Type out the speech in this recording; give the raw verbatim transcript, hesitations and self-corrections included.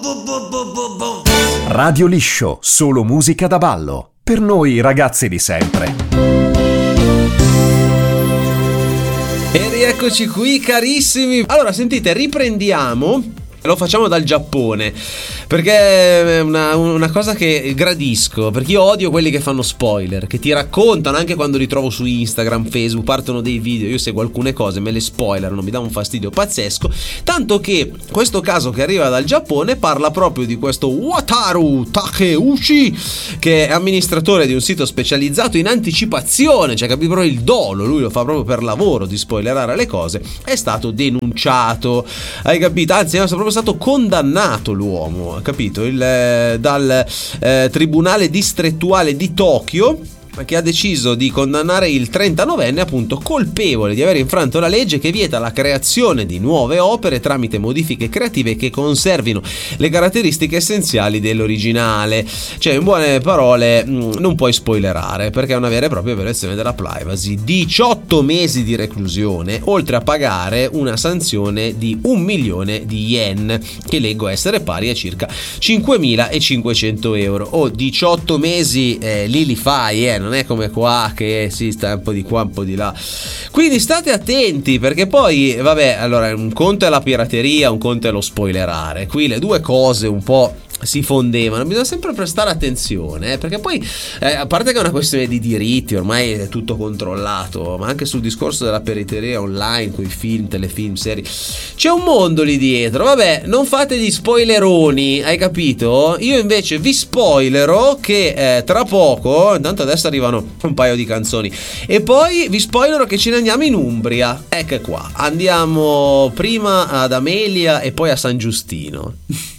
Radio Liscio, solo musica da ballo. Per noi ragazzi di sempre. E rieccoci qui carissimi. Allora sentite, riprendiamo. Lo facciamo dal Giappone perché è una, una cosa che gradisco, perché io odio quelli che fanno spoiler, che ti raccontano anche quando li trovo su Instagram, Facebook, partono dei video, io seguo alcune cose, me le spoilerano, mi dà un fastidio pazzesco, tanto che questo caso che arriva dal Giappone parla proprio di questo Wataru Takeuchi, che è amministratore di un sito specializzato in anticipazione, cioè capito proprio il dolo, lui lo fa proprio per lavoro di spoilerare le cose, è stato denunciato, hai capito? Anzi è proprio stato condannato l'uomo, capito? Il, eh, dal eh, tribunale distrettuale di Tokyo, che ha deciso di condannare il trentanovenne appunto colpevole di aver infranto la legge che vieta la creazione di nuove opere tramite modifiche creative che conservino le caratteristiche essenziali dell'originale. Cioè, in buone parole, non puoi spoilerare perché è una vera e propria violazione della privacy. diciotto mesi di reclusione, oltre a pagare una sanzione di un milione di yen, che leggo essere pari a circa cinquemilacinquecento euro. O oh, diciotto mesi eh, lì li fai, eh non è come qua che si sta un po' di qua un po' di là, quindi state attenti, perché poi vabbè, allora un conto è la pirateria, un conto è lo spoilerare, qui le due cose un po' si fondevano, bisogna sempre prestare attenzione eh, perché poi eh, a parte che è una questione di diritti, ormai è tutto controllato, ma anche sul discorso della pirateria online con i film, telefilm, serie, c'è un mondo lì dietro. Vabbè, non fate gli spoileroni, hai capito? Io invece vi spoilero che eh, tra poco, intanto adesso arrivano un paio di canzoni e poi vi spoilero che ce ne andiamo in Umbria. Ecco qua, andiamo prima ad Amelia e poi a San Giustino.